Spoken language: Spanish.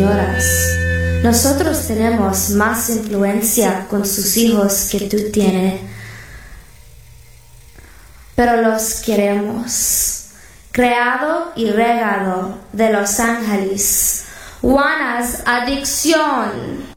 señoras. Nosotros tenemos más influencia con sus hijos que tú tienes, pero los queremos. Creado y regado de Los Ángeles. Juana's adicción.